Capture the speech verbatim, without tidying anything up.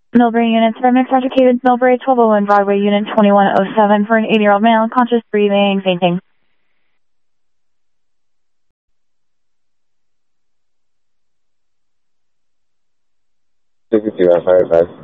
Millbrae units, Remix educated, Millbrae twelve oh one Broadway, unit twenty-one oh seven for an eighty-year-old male, conscious, breathing, fainting. sixty-two, five five.